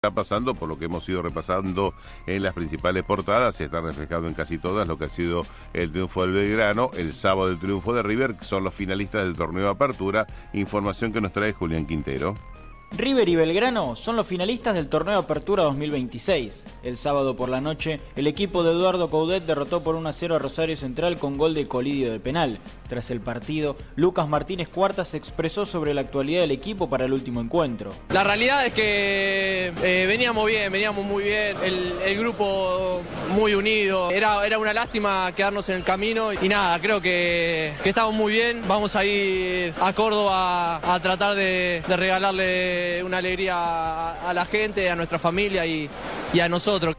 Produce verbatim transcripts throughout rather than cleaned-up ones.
Está pasando, por lo que hemos ido repasando en las principales portadas, se está reflejado en casi todas lo que ha sido el triunfo del Belgrano, el sábado el triunfo de River, que son los finalistas del torneo de apertura. Información que nos trae Julián Quintero. River y Belgrano son los finalistas del torneo de apertura dos mil veintiséis. El sábado por la noche, el equipo de Eduardo Coudet derrotó por uno a cero a Rosario Central con gol de Colidio de penal. Tras el partido, Lucas Martínez Cuarta se expresó sobre la actualidad del equipo para el último encuentro. La realidad es que eh, veníamos bien, veníamos muy bien, el, el grupo muy unido. Era, era una lástima quedarnos en el camino y nada, creo que, que estamos muy bien. Vamos a ir a Córdoba a, a tratar de, de regalarle una alegría a, a la gente, a nuestra familia y, y a nosotros.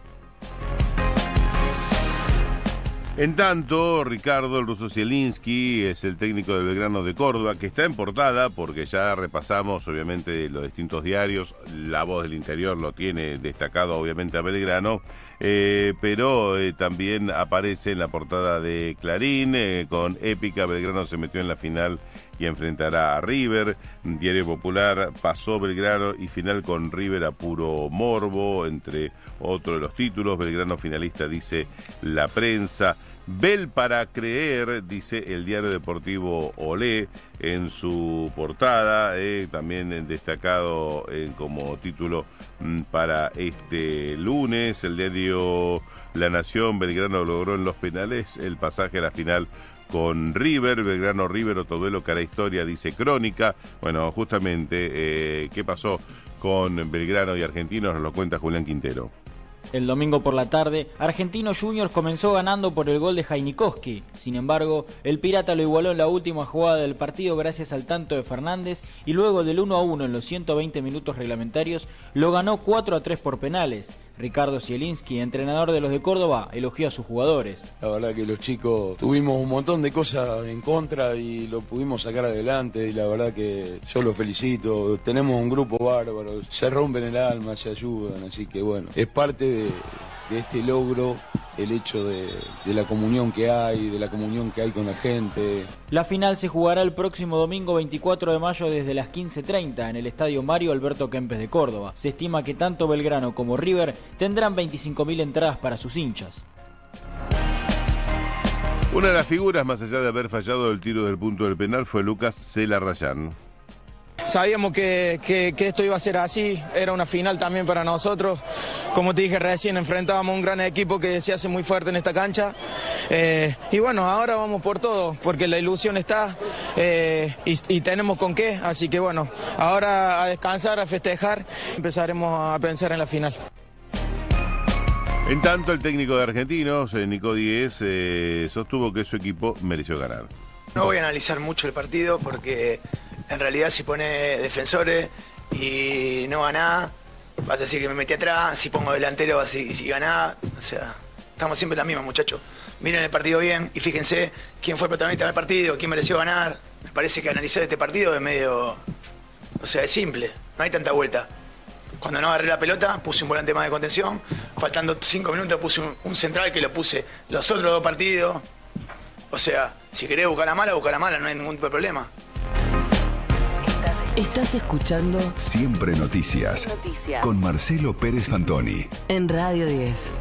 En tanto, Ricardo el ruso Zielinski es el técnico del Belgrano de Córdoba, que está en portada porque ya repasamos obviamente los distintos diarios. La Voz del Interior lo tiene destacado obviamente a Belgrano, eh, pero eh, también aparece en la portada de Clarín eh, con épica: Belgrano se metió en la final y enfrentará a River. Diario Popular: pasó Belgrano y final con River a puro morbo, entre otros de los títulos. Belgrano finalista, dice la prensa. Bel para creer, dice el diario deportivo Olé en su portada, eh, también destacado eh, como título mm, para este lunes. El diario La Nación: Belgrano logró en los penales el pasaje a la final con River. Belgrano River, otro duelo que hará historia, dice Crónica. Bueno, justamente, eh, ¿qué pasó con Belgrano y Argentinos? Nos lo cuenta Julián Quintero. El domingo por la tarde, Argentinos Juniors comenzó ganando por el gol de Jainikowski. Sin embargo, el Pirata lo igualó en la última jugada del partido gracias al tanto de Fernández y luego del uno a uno en los ciento veinte minutos reglamentarios lo ganó cuatro a tres por penales. Ricardo Zielinski, entrenador de los de Córdoba, elogió a sus jugadores. La verdad que los chicos tuvimos un montón de cosas en contra y lo pudimos sacar adelante, y la verdad que yo los felicito. Tenemos un grupo bárbaro, se rompen el alma, se ayudan, así que bueno, es parte de, de este logro el hecho de, de la comunión que hay, de la comunión que hay con la gente. La final se jugará el próximo domingo veinticuatro de mayo desde las quince treinta en el Estadio Mario Alberto Kempes de Córdoba. Se estima que tanto Belgrano como River tendrán veinticinco mil entradas para sus hinchas. Una de las figuras, más allá de haber fallado el tiro del punto del penal, fue Lucas Celarrayán. Sabíamos que, que, que esto iba a ser así, era una final también para nosotros. Como te dije recién, enfrentábamos a un gran equipo que se hace muy fuerte en esta cancha. Eh, y bueno, ahora vamos por todo, porque la ilusión está eh, y, y tenemos con qué. Así que bueno, ahora a descansar, a festejar, empezaremos a pensar en la final. En tanto, el técnico de Argentinos, eh, Nico Díez, eh, sostuvo que su equipo mereció ganar. No voy a analizar mucho el partido porque en realidad si pone defensores y no ganás, vas a decir que me metí atrás. Si pongo delantero vas a decir si ganás. O sea, estamos siempre en la misma, muchachos. Miren el partido bien y fíjense quién fue el protagonista del partido, quién mereció ganar. Me parece que analizar este partido es medio... O sea, es simple, no hay tanta vuelta. Cuando no agarré la pelota, puse un volante más de contención. Faltando cinco minutos puse un, un central que lo puse los otros dos partidos. O sea, si querés buscar la mala, buscar la mala, no hay ningún tipo de problema. Estás escuchando Siempre Noticias, Noticias con Marcelo Pérez Fantoni en Radio diez.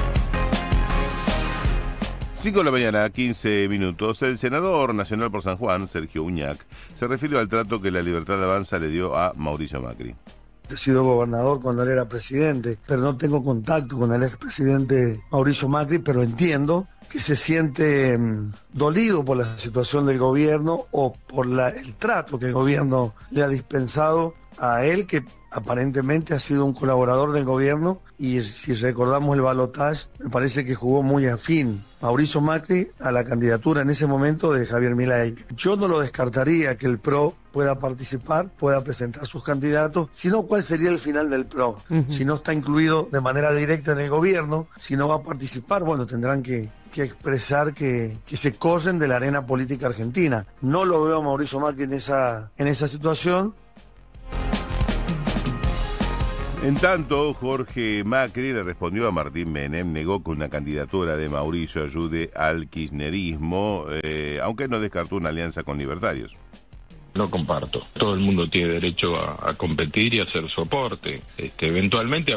cinco de la mañana, quince minutos. El senador nacional por San Juan, Sergio Uñac, se refirió al trato que la Libertad Avanza le dio a Mauricio Macri. He sido gobernador cuando él era presidente, pero no tengo contacto con el expresidente Mauricio Macri, pero entiendo que se siente mmm, dolido por la situación del gobierno o por la, el trato que el gobierno le ha dispensado a él, que aparentemente ha sido un colaborador del gobierno, y si recordamos el balotaje, me parece que jugó muy afín Mauricio Macri a la candidatura en ese momento de Javier Milei. Yo no lo descartaría que el P R O pueda participar, pueda presentar sus candidatos, sino cuál sería el final del P R O. Uh-huh. Si no está incluido de manera directa en el gobierno, si no va a participar, bueno, tendrán que, que expresar que, que se corren de la arena política argentina. No lo veo a Mauricio Macri en esa, en esa situación. En tanto, Jorge Macri le respondió a Martín Menem, negó que una candidatura de Mauricio ayude al kirchnerismo, eh, aunque no descartó una alianza con libertarios. no comparto. Todo el mundo tiene derecho a, a competir y a hacer su aporte. Este, eventualmente